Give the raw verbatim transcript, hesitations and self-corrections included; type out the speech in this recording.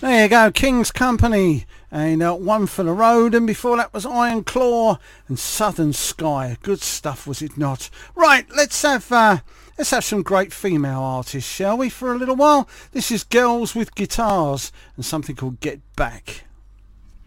There you go, King's Company, and uh, One for the Road, and before that was Iron Claw and Southern Sky. Good stuff, was it not? Right, let's have uh, let's have some great female artists, shall we, for a little while? This is Girls with Guitars and something called Get Back.